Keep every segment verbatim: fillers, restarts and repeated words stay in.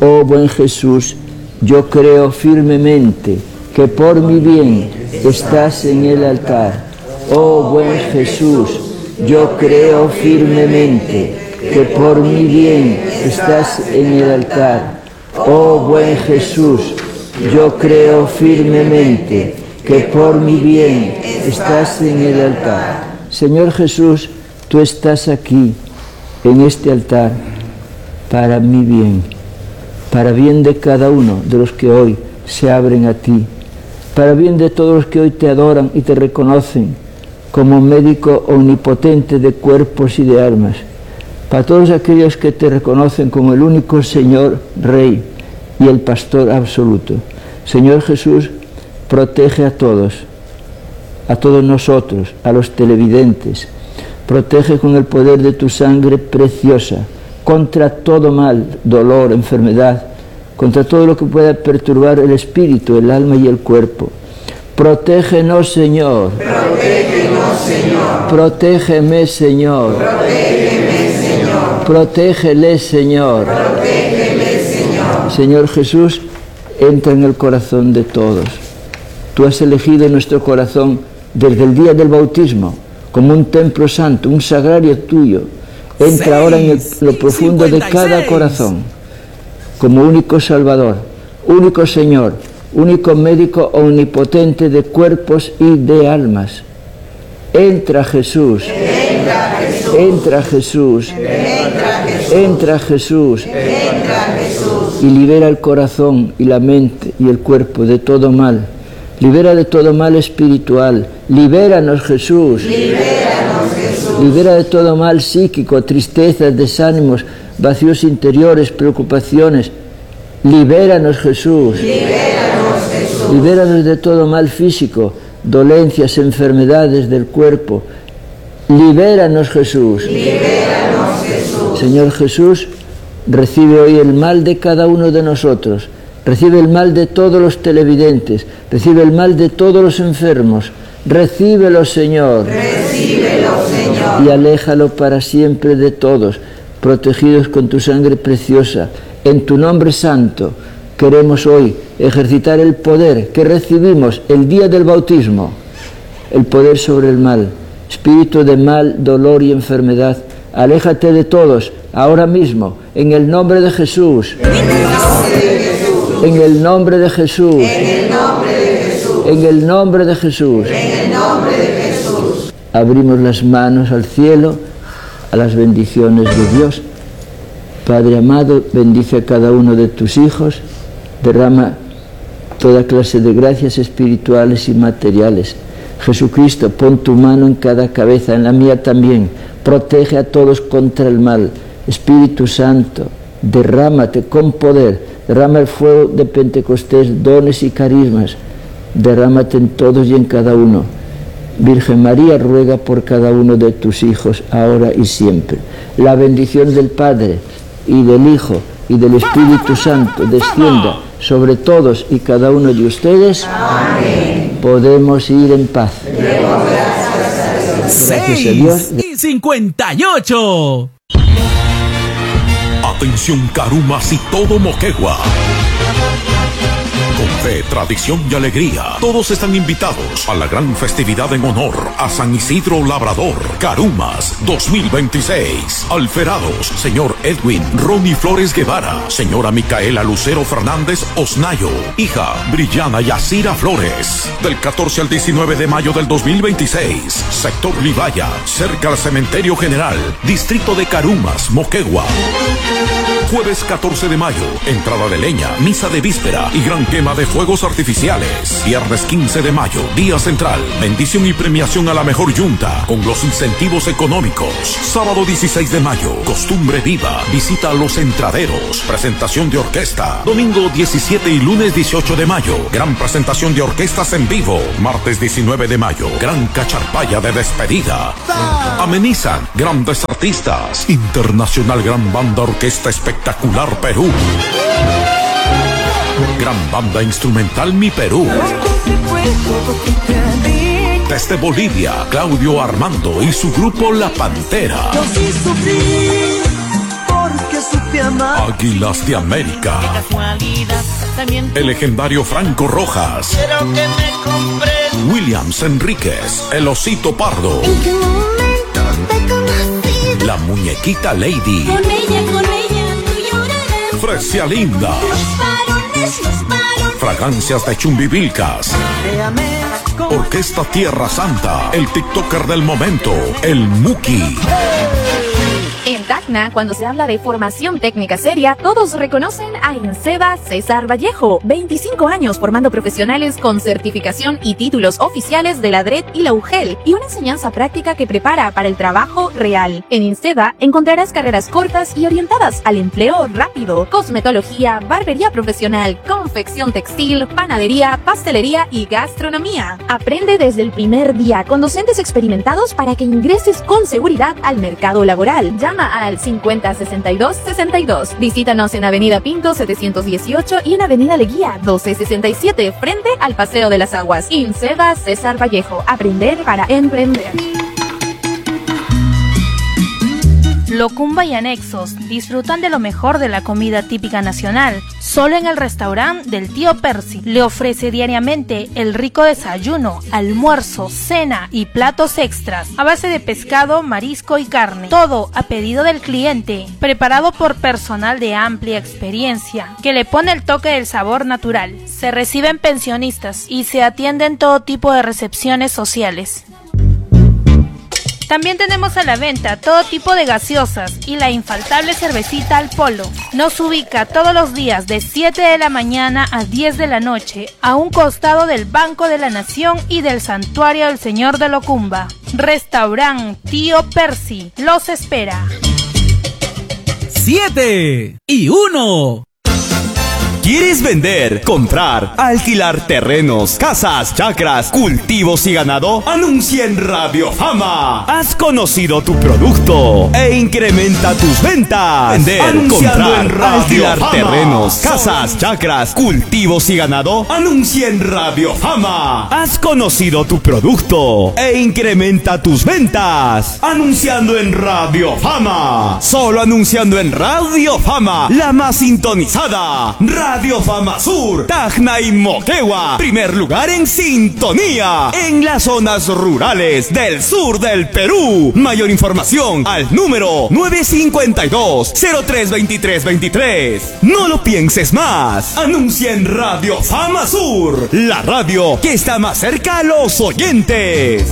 Oh buen Jesús, yo creo firmemente que por mi bien estás en el altar. Oh buen Jesús, yo creo firmemente que por mi bien estás en el altar. Oh buen Jesús, yo creo firmemente que por mi bien estás en el altar. Señor Jesús, tú estás aquí, en este altar, para mi bien, para bien de cada uno de los que hoy se abren a ti, para bien de todos los que hoy te adoran y te reconocen como médico omnipotente de cuerpos y de almas, para todos aquellos que te reconocen como el único Señor, Rey y el Pastor absoluto. Señor Jesús, protege a todos, a todos nosotros, a los televidentes, protege con el poder de tu sangre preciosa, contra todo mal, dolor, enfermedad, contra todo lo que pueda perturbar el espíritu, el alma y el cuerpo. Protégenos, Señor. Protégenos, Señor. Protégeme, Señor. Protégeme, Señor. Protégele, Señor. Protégele, Señor. Señor Jesús, entra en el corazón de todos. Tú has elegido nuestro corazón desde el día del bautismo como un templo santo, un sagrario tuyo. Entra seis, ahora en el, lo profundo cincuenta y seis de cada corazón, como único Salvador, único Señor, único médico omnipotente de cuerpos y de almas. Entra Jesús, entra Jesús, entra Jesús, entra Jesús, entra Jesús, entra Jesús, y libera el corazón y la mente y el cuerpo de todo mal. Libera de todo mal espiritual. Libéranos, Jesús. Libéranos, Jesús. Libera de todo mal psíquico, tristezas, desánimos, vacíos interiores, preocupaciones. Libéranos, Jesús. Libéranos, Jesús. Libéranos de todo mal físico, dolencias, enfermedades del cuerpo. Libéranos, Jesús. Libéranos, Jesús. Señor Jesús, recibe hoy el mal de cada uno de nosotros. Recibe el mal de todos los televidentes, recibe el mal de todos los enfermos, recíbelo, Señor, recíbelo, Señor, y aléjalo para siempre de todos, protegidos con tu sangre preciosa. En tu nombre santo queremos hoy ejercitar el poder que recibimos el día del bautismo, el poder sobre el mal, espíritu de mal, dolor y enfermedad. Aléjate de todos, ahora mismo, en el nombre de Jesús. En el nombre de Jesús. En el nombre de Jesús. En el nombre de Jesús. En el nombre de Jesús. Abrimos las manos al cielo, a las bendiciones de Dios. Padre amado, bendice a cada uno de tus hijos, derrama toda clase de gracias espirituales y materiales. Jesucristo, pon tu mano en cada cabeza, en la mía también. Protege a todos contra el mal. Espíritu Santo, derrámate con poder. Derrama el fuego de Pentecostés, dones y carismas. Derrámate en todos y en cada uno. Virgen María, ruega por cada uno de tus hijos, ahora y siempre. La bendición del Padre, y del Hijo, y del Espíritu Santo descienda sobre todos y cada uno de ustedes. Amén. Podemos ir en paz. Demos gracias a Dios. Gracias a Dios. Y cincuenta y ocho. Atención Carumas y todo Moquegua. Con fe, tradición y alegría, todos están invitados a la gran festividad en honor a San Isidro Labrador, Carumas dos mil veintiséis. Alferados, señor Edwin Ronnie Flores Guevara, señora Micaela Lucero Fernández Osnayo, hija Brillana Yacira Flores. Del catorce al diecinueve de mayo del dos mil veintiséis, sector Libaya, cerca al Cementerio General, distrito de Carumas, Moquegua. Jueves catorce de mayo, entrada de leña, misa de víspera y gran quema de fuegos artificiales. Viernes quince de mayo, día central, bendición y premiación a la mejor yunta con los incentivos económicos. Sábado dieciséis de mayo, costumbre viva, visita a los entraderos, presentación de orquesta. Domingo diecisiete y lunes dieciocho de mayo, gran presentación de orquestas en vivo. Martes diecinueve de mayo, gran cacharpaya de despedida. Amenizan grandes artistas. Internacional Gran Banda Orquesta Espectacular Perú. Gran Banda Instrumental Mi Perú. Desde Bolivia, Claudio Armando y su grupo La Pantera. Yo sí sufrí porque supe amar. Águilas de América. Qué casualidad, también El legendario Franco Rojas. Quiero que me compres. Williams Enríquez, el osito pardo. ¿En qué momento te conocí? La muñequita Lady. Con ella, con ella, tú llorarás. Fresia Linda. Los varones, los varones. Fragancias de Chumbivilcas. Te amé como Orquesta Tierra Santa. El TikToker del momento, el Muki. En Tacna, cuando se habla de formación técnica seria, todos reconocen a INSEBA César Vallejo. veinticinco años formando profesionales con certificación y títulos oficiales de la D R E T y la U G E L y una enseñanza práctica que prepara para el trabajo real. En INSEBA encontrarás carreras cortas y orientadas al empleo rápido, cosmetología, barbería profesional, confección textil, panadería, pastelería y gastronomía. Aprende desde el primer día con docentes experimentados para que ingreses con seguridad al mercado laboral. Llama al cincuenta sesenta y dos sesenta y dos. Visítanos en Avenida Pinto setecientos dieciocho y en Avenida Leguía doce sesenta y siete, frente al Paseo de las Aguas. INSEBA César Vallejo. Aprender para emprender. Locumba y anexos disfrutan de lo mejor de la comida típica nacional, solo en el restaurante del tío Percy. Le ofrece diariamente el rico desayuno, almuerzo, cena y platos extras a base de pescado, marisco y carne. Todo a pedido del cliente, preparado por personal de amplia experiencia, que le pone el toque del sabor natural. Se reciben pensionistas y se atienden todo tipo de recepciones sociales. También tenemos a la venta todo tipo de gaseosas y la infaltable cervecita al polo. Nos ubica todos los días de siete de la mañana a diez de la noche a un costado del Banco de la Nación y del Santuario del Señor de Locumba. Restaurant Tío Percy los espera. Siete y uno. ¿Quieres vender, comprar, alquilar terrenos, casas, chacras, cultivos y ganado? Anuncia en Radio Fama. Has conocido tu producto e incrementa tus ventas. Vender, Anunciando comprar, en Radio alquilar Fama. terrenos, casas, chacras, cultivos y ganado. Anuncia en Radio Fama. Has conocido tu producto e incrementa tus ventas. Anunciando en Radio Fama. Solo anunciando en Radio Fama, la más sintonizada. Radio Fama Sur, Tacna y Moquegua. Primer lugar en sintonía en las zonas rurales del sur del Perú. Mayor información al número nueve cinco dos, cero tres dos tres dos tres. No lo pienses más. Anuncia en Radio Fama Sur, la radio que está más cerca a los oyentes.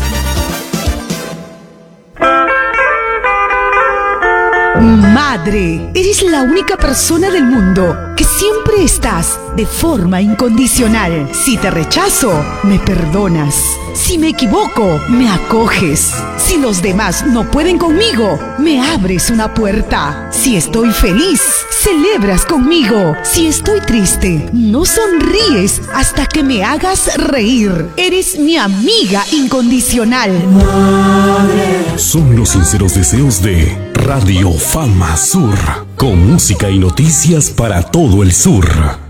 Madre, eres la única persona del mundo que siempre estás de forma incondicional. Si te rechazo, me perdonas. Si me equivoco, me acoges. Si los demás no pueden conmigo, me abres una puerta. Si estoy feliz, celebras conmigo. Si estoy triste, no sonríes hasta que me hagas reír. Eres mi amiga incondicional. Son los sinceros deseos de Radio Fama Sur, con música y noticias para todo el sur.